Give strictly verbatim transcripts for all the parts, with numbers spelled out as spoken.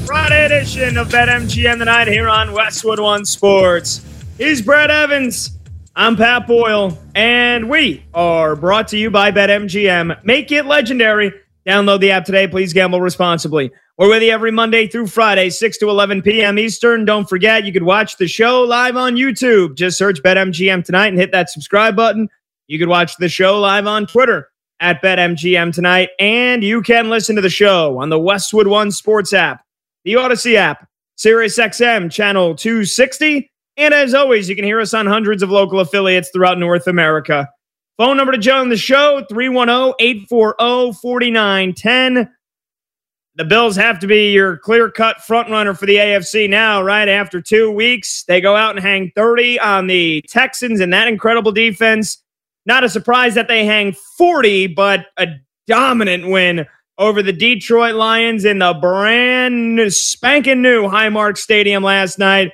Friday edition of BetMGM tonight here on Westwood One Sports. He's Brad Evans. I'm Pat Boyle, and we are brought to you by BetMGM. Make it legendary. Download the app today. Please gamble responsibly. We're with you every Monday through Friday, six to eleven p.m. Eastern. Don't forget, you could watch the show live on YouTube. Just search BetMGM tonight and hit that subscribe button. You could watch the show live on Twitter at BetMGM tonight, and you can listen to the show on the Westwood One Sports app, the Odyssey app, SiriusXM channel two sixty, and as always, you can hear us on hundreds of local affiliates throughout North America. Phone number to join the show, three one zero, eight four zero, four nine one zero. The Bills have to be your clear-cut frontrunner for the A F C now, right? After two weeks, they go out and hang thirty on the Texans and that incredible defense. Not a surprise that they hang forty, but a dominant win over the Detroit Lions in the brand spanking new Highmark Stadium last night.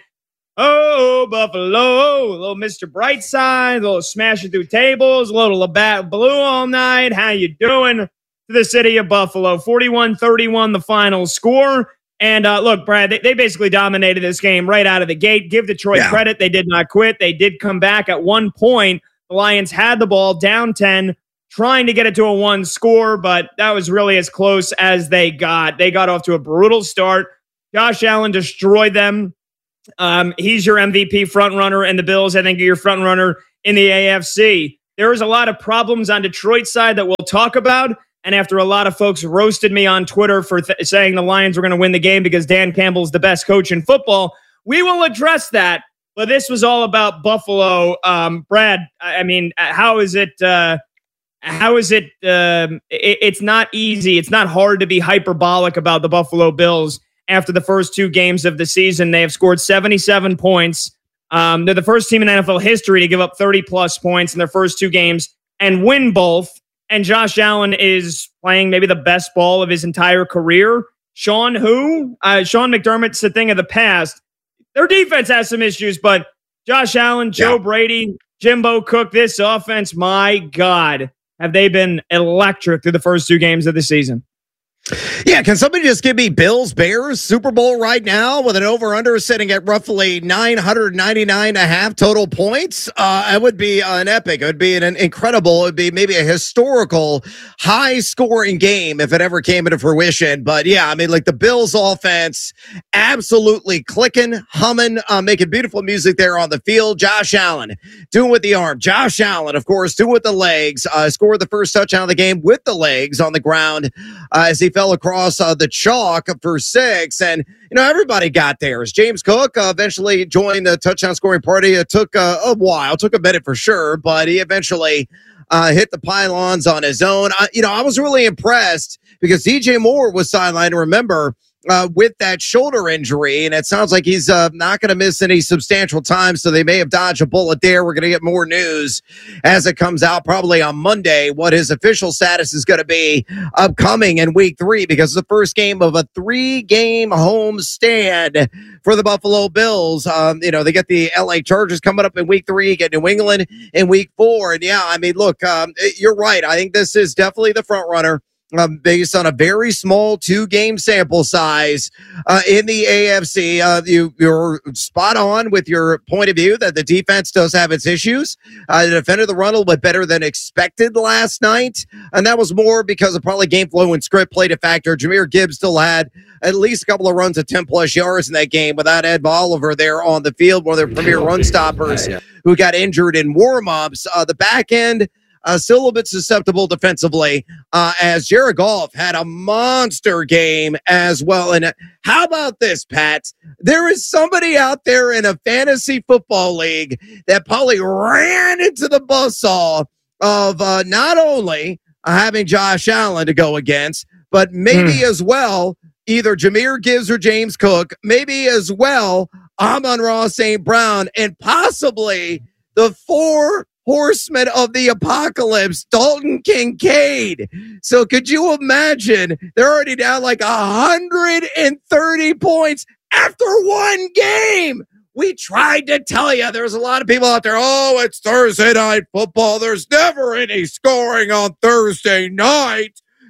Oh, Buffalo, a little Mister Brightside, a little smashing through tables, a little Labatt Blue all night. How you doing? To the city of Buffalo, forty-one thirty-one the final score. And uh, look, Brad, they, they basically dominated this game right out of the gate. Give Detroit yeah. credit. They did not quit. They did come back at one point. The Lions had the ball down ten, trying to get it to a one score, but that was really as close as they got. They got off to a brutal start. Josh Allen destroyed them. Um, he's your M V P frontrunner, and the Bills, I think, are your frontrunner in the A F C. There was a lot of problems on Detroit's side that we'll talk about. And after a lot of folks roasted me on Twitter for th- saying the Lions were going to win the game because Dan Campbell's the best coach in football, we will address that. But this was all about Buffalo. Um, Brad, I mean, how is it? Uh, how is it, um, it? It's not easy. It's not hard to be hyperbolic about the Buffalo Bills after the first two games of the season. They have scored seventy-seven points. Um, they're the first team in N F L history to give up thirty plus points in their first two games and win both. And Josh Allen is playing maybe the best ball of his entire career. Sean who? Uh, Sean McDermott's a thing of the past. Their defense has some issues, but Josh Allen, Joe yeah. Brady, Jimbo Cook, this offense, my God, have they been electric through the first two games of the season. Yeah, can somebody just give me Bills, Bears, Super Bowl right now with an over-under sitting at roughly nine ninety-nine and a half total points? Uh, it would be an epic. It would be an, an incredible, it would be maybe a historical high-scoring game if it ever came into fruition. But yeah, I mean, like the Bills offense absolutely clicking, humming, uh, making beautiful music there on the field. Josh Allen doing with the arm. Josh Allen, of course, doing with the legs. Uh, scored the first touchdown of the game with the legs on the ground uh, as he fell across uh, the chalk for six. And, you know, everybody got theirs. James Cook uh, eventually joined the touchdown scoring party. It took uh, a while, took a minute for sure, but he eventually uh, hit the pylons on his own. Uh, you know, I was really impressed because D J Moore was sidelined, remember, Uh, with that shoulder injury, and it sounds like he's uh, not going to miss any substantial time, so they may have dodged a bullet there. We're going to get more news as it comes out probably on Monday, what his official status is going to be upcoming in week three, because it's the first game of a three-game home stand for the Buffalo Bills. Um, you know, they get the L A Chargers coming up in week three, get New England in week four, and yeah, I mean, look, um, you're right. I think this is definitely the front runner. Um, based on a very small two-game sample size uh, in the A F C. Uh, you, you're spot on with your point of view that the defense does have its issues. Uh, the defender, the run, a little bit better than expected last night, and that was more because of probably game flow and script played a factor. Jahmyr Gibbs still had at least a couple of runs of ten-plus yards in that game without Ed Oliver there on the field, one of their premier run stoppers yeah, yeah. who got injured in warm-ups. Uh, the back end, Uh, still a bit susceptible defensively uh, as Jared Goff had a monster game as well. And how about this, Pat? There is somebody out there in a fantasy football league that probably ran into the buzzsaw of uh, not only uh, having Josh Allen to go against, but maybe mm. as well, either Jahmyr Gibbs or James Cook, maybe as well, Amon-Ra Saint Brown, and possibly the four horsemen of the apocalypse, Dalton Kincaid. So could you imagine? They're already down like one hundred thirty points after one game. We tried to tell you. There's a lot of people out there. Oh, it's Thursday night football. There's never any scoring on Thursday night.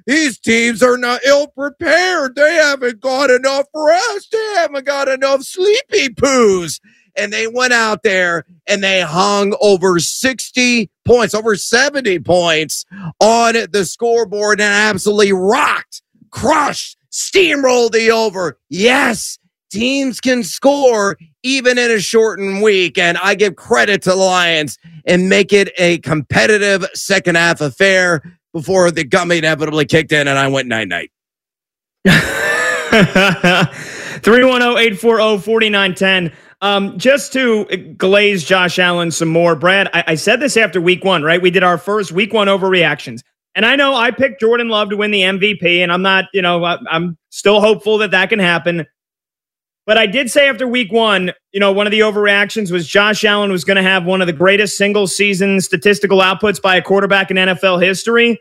these teams are not ill prepared. They haven't got enough rest. They haven't got enough sleepy poos. And they went out there and they hung over sixty points, over seventy points on the scoreboard and absolutely rocked, crushed, steamrolled the over. Yes, teams can score even in a shortened week. And I give credit to the Lions and make it a competitive second half affair before the gummy inevitably kicked in and I went night-night. three one zero, eight four zero, four nine one zero. Um, just to glaze Josh Allen some more, Brad, I, I said this after week one, right? We did our first week one overreactions. And I know I picked Jordan Love to win the M V P, and I'm not, you know, I'm still hopeful that that can happen. But I did say after week one, you know, one of the overreactions was Josh Allen was going to have one of the greatest single season statistical outputs by a quarterback in N F L history.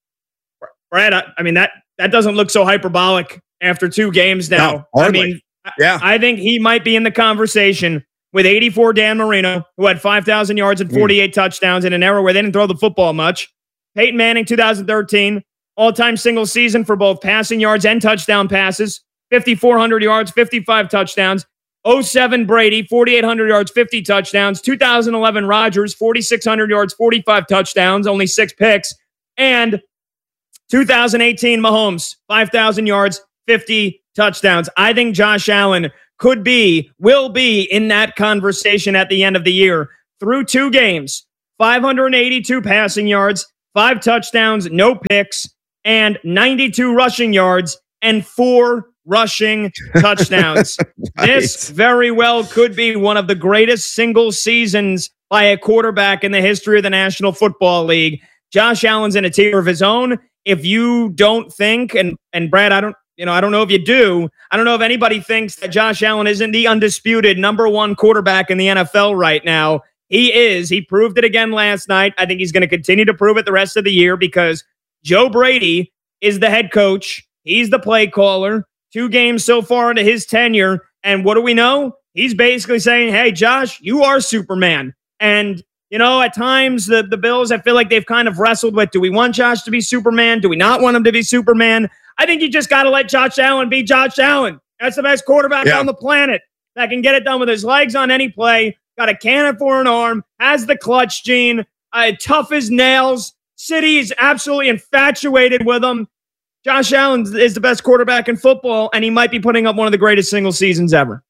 Brad, I, I mean, that, that doesn't look so hyperbolic after two games now. No, I mean, yeah. I, I think he might be in the conversation with eighty-four Dan Marino, who had five thousand yards and forty-eight mm. touchdowns in an era where they didn't throw the football much. Peyton Manning, two thousand thirteen, all-time single season for both passing yards and touchdown passes. fifty-four hundred yards, fifty-five touchdowns. oh seven Brady, forty-eight hundred yards, fifty touchdowns. two thousand eleven Rodgers, forty-six hundred yards, forty-five touchdowns, only six picks. And two thousand eighteen Mahomes, five thousand yards, fifty touchdowns. I think Josh Allen could be, will be in that conversation at the end of the year. Through two games, five hundred eighty-two passing yards, five touchdowns, no picks, and ninety-two rushing yards, and four rushing touchdowns. Right. This very well could be one of the greatest single seasons by a quarterback in the history of the National Football League. Josh Allen's in a tier of his own. If you don't think, and, and Brad, I don't, you know, I don't know if you do, I don't know if anybody thinks that Josh Allen isn't the undisputed number one quarterback in the N F L right now. He is. He proved it again last night. I think he's going to continue to prove it the rest of the year because Joe Brady is the head coach. He's the play caller. Two games so far into his tenure. And what do we know? He's basically saying, hey, Josh, you are Superman. And, you know, at times the, the Bills, I feel like they've kind of wrestled with, do we want Josh to be Superman? Do we not want him to be Superman? I think you just got to let Josh Allen be Josh Allen. That's the best quarterback yeah. on the planet that can get it done with his legs on any play. Got a cannon for an arm, has the clutch gene, uh, tough as nails. City is absolutely infatuated with him. Josh Allen is the best quarterback in football, and he might be putting up one of the greatest single seasons ever.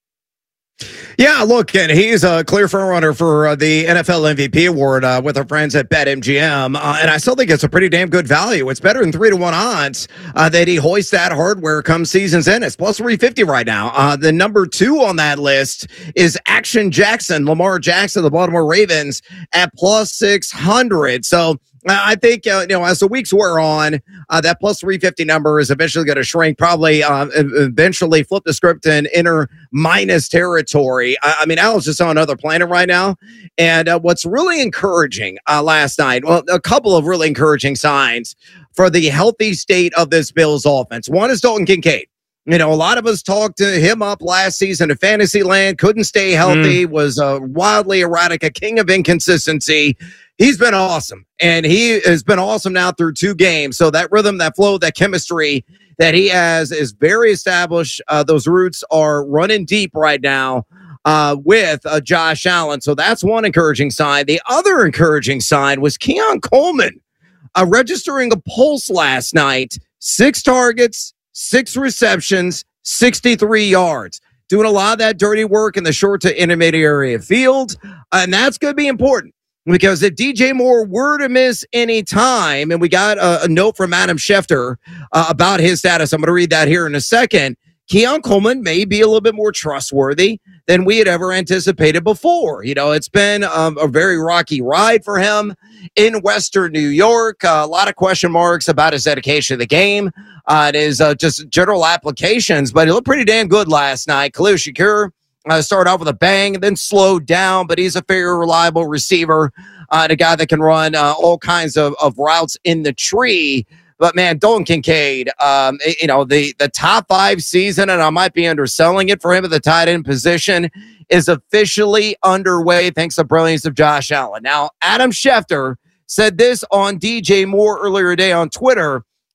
Yeah, look, and he's a clear frontrunner for uh, the N F L M V P award uh, with our friends at BetMGM, uh, and I still think it's a pretty damn good value. It's better than three to one odds uh, that he hoists that hardware come season's end. It's plus three fifty right now. Uh, the number two on that list is Action Jackson, Lamar Jackson, the Baltimore Ravens, at plus six hundred. So I think, uh, you know, as the weeks wear on, uh, that plus three fifty number is eventually going to shrink, probably uh, eventually flip the script and enter minus territory. I, I mean, Al's just on another planet right now. And uh, what's really encouraging uh, last night, well, a couple of really encouraging signs for the healthy state of this Bills offense. One is Dalton Kincaid. You know, a lot of us talked to him up last season in Fantasyland, couldn't stay healthy, mm. was uh, wildly erratic, a king of inconsistency. He's been awesome, and he has been awesome now through two games. So that rhythm, that flow, that chemistry that he has is very established. Uh, those roots are running deep right now uh, with uh, Josh Allen. So that's one encouraging sign. The other encouraging sign was Keon Coleman uh, registering a pulse last night. Six targets, six receptions, sixty-three yards. Doing a lot of that dirty work in the short to intermediate area field. And that's going to be important. Because if D J Moore were to miss any time, and we got a, a note from Adam Schefter uh, about his status, I'm going to read that here in a second. Keon Coleman may be a little bit more trustworthy than we had ever anticipated before. You know, it's been um, a very rocky ride for him in Western New York. Uh, a lot of question marks about his dedication to the game, uh, and his uh, just general applications, but he looked pretty damn good last night. Khalil Shakir Uh, started off with a bang, then slowed down, but he's a very reliable receiver, uh, and a guy that can run uh, all kinds of, of routes in the tree. But, man, Dalton Kincaid, um, you know, the, the top five season, and I might be underselling it for him at the tight end position, is officially underway thanks to the brilliance of Josh Allen. Now, Adam Schefter said this on D J Moore earlier today on Twitter.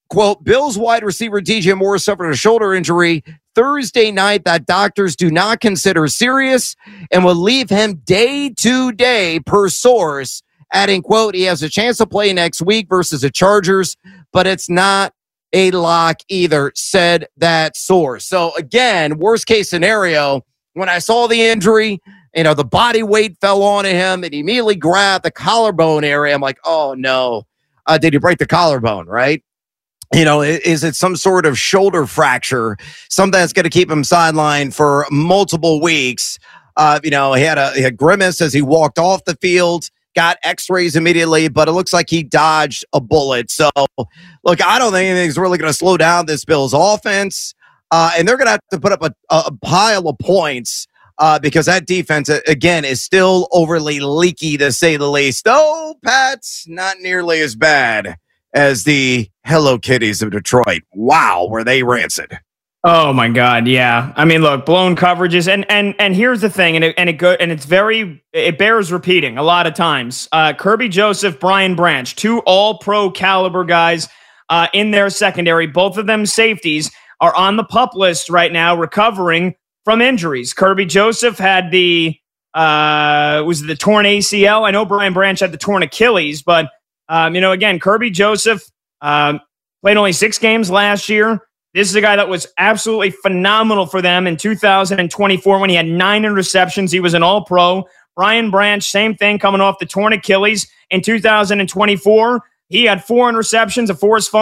quote, Bills wide receiver D J Moore suffered a shoulder injury Thursday night that doctors do not consider serious and will leave him day to day per source, adding, quote, he has a chance to play next week versus the Chargers, but it's not a lock either, said that source. So again, worst case scenario, when I saw the injury, you know, the body weight fell onto him and he immediately grabbed the collarbone area. I'm like, oh no, uh, did he break the collarbone, right? You know, is it some sort of shoulder fracture, something that's going to keep him sidelined for multiple weeks? Uh, you know, he had a, he had grimace as he walked off the field, got x-rays immediately, but it looks like he dodged a bullet. So, look, I don't think anything's really going to slow down this Bills offense. Uh, and they're going to have to put up a, a pile of points uh, because that defense, again, is still overly leaky, to say the least. Though, Pat's not nearly as bad as the Hello Kitties of Detroit. Wow, were they rancid. Oh my God, yeah. I mean, look, blown coverages, and and and here's the thing, and it and it go, and it's very it bears repeating a lot of times. Uh, Kirby Joseph, Brian Branch, two All-Pro caliber guys uh, in their secondary. Both of them safeties are on the PUP list right now, recovering from injuries. Kirby Joseph had the uh, was it the torn A C L. I know Brian Branch had the torn Achilles, but um, you know, again, Kirby Joseph um, played only six games last year. This is a guy that was absolutely phenomenal for them in two thousand twenty-four when he had nine interceptions. He was an All-Pro. Brian Branch, same thing, coming off the torn Achilles in two thousand twenty-four. He had four interceptions, a forced fumble.